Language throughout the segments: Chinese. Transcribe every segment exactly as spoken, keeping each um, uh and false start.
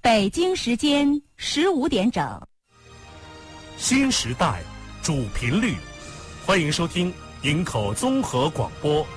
北京时间十五点整。 新时代主频率，欢迎收听营口综合广播。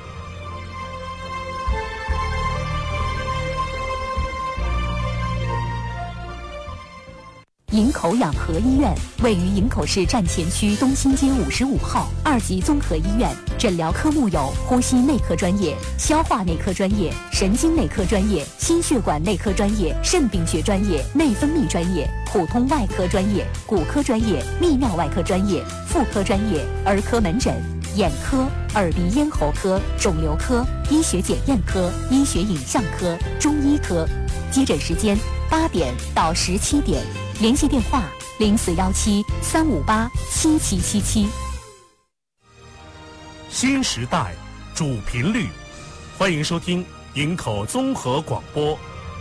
营口养和医院位于营口市站前区东新街五十五号，二级综合医院，诊疗科目有呼吸内科专业、消化内科专业、神经内科专业、心血管内科专业、肾病学专业、内分泌专业、普通外科专业、骨科专业、泌尿外科专业、妇科专业、儿科门诊、眼科、耳鼻咽喉科、肿瘤科、医学检验科、医学影像科、中医科。接诊时间八点到十七点。联系电话零四幺七三五八七七七七。 新时代主频率，欢迎收听营口综合广播。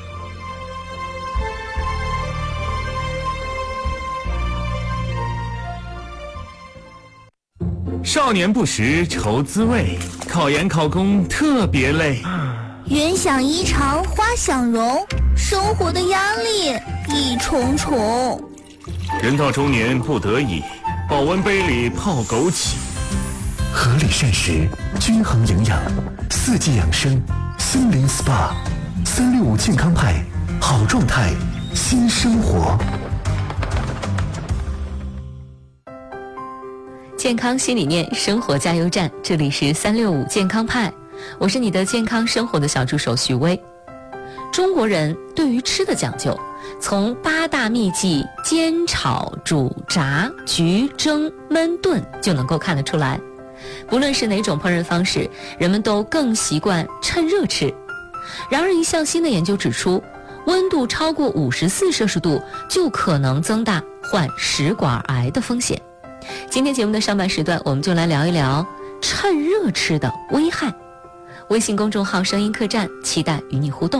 少年不识愁滋味，考研考公特别累。 云想衣裳花想容，生活的压力一重重。 人到中年不得已，保温杯里泡枸杞。 合理膳食，均衡营养，四季养生，森林 S P A， 三六五健康派，好状态，新生活。 健康新理念，生活加油站，这里是三六五健康派，我是你的健康生活的小助手徐薇。中国人对于吃的讲究，从八大秘技煎炒煮炸焗蒸焖炖就能够看得出来。不论是哪种烹饪方式，人们都更习惯趁热吃。然而一项新的研究指出，温度超过五十四摄氏度就可能增大患食管癌的风险。今天节目的上半时段，我们就来聊一聊趁热吃的危害。微信公众号声音客栈期待与你互动。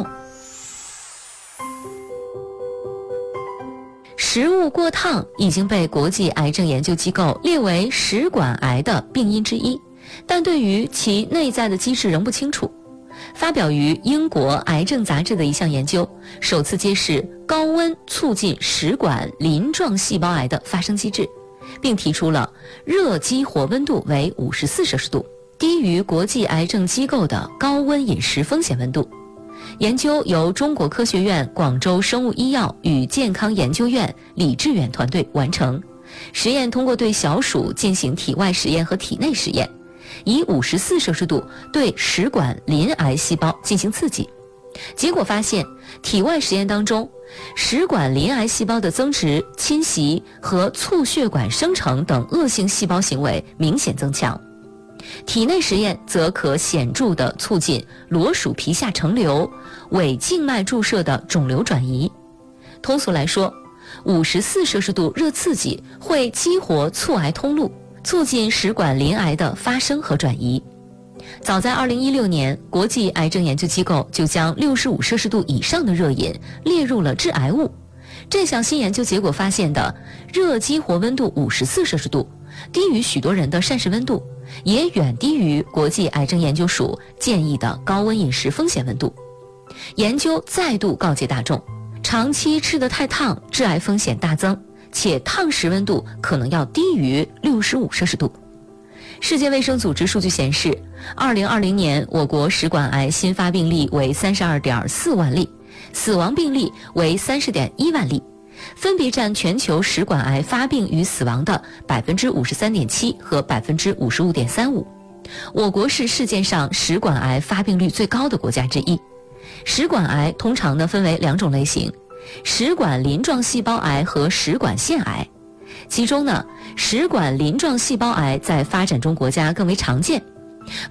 食物过烫已经被国际癌症研究机构列为食管癌的病因之一，但对于其内在的机制仍不清楚。发表于英国癌症杂志的一项研究，首次揭示高温促进食管鳞状细胞癌的发生机制，并提出了热激活温度为五十四摄氏度，低于国际癌症机构的高温饮食风险温度。研究由中国科学院广州生物医药与健康研究院李志远团队完成。实验通过对小鼠进行体外实验和体内实验，以五十四摄氏度对食管鳞癌细胞进行刺激。结果发现，体外实验当中，食管鳞癌细胞的增殖、侵袭和促血管生成等恶性细胞行为明显增强。体内实验则可显著地促进裸鼠皮下成瘤、伪静脉注射的肿瘤转移。通俗来说，五十四摄氏度热刺激会激活促癌通路，促进食管鳞癌的发生和转移。早在二零一六年，国际癌症研究机构就将六十五摄氏度以上的热饮列入了致癌物。这项新研究结果发现的热激活温度五十四摄氏度，低于许多人的膳食温度，也远低于国际癌症研究署建议的高温饮食风险温度。研究再度告诫大众，长期吃得太烫，致癌风险大增，且烫食温度可能要低于六十五摄氏度。世界卫生组织数据显示，二零二零年我国食管癌新发病例为三十二点四万例，死亡病例为三十点一万例，分别占全球食管癌发病与死亡的百分之五十三点七和百分之五十五点三五。我国是世界上食管癌发病率最高的国家之一。食管癌通常呢分为两种类型，食管鳞状细胞癌和食管腺癌。其中呢，食管鳞状细胞癌在发展中国家更为常见。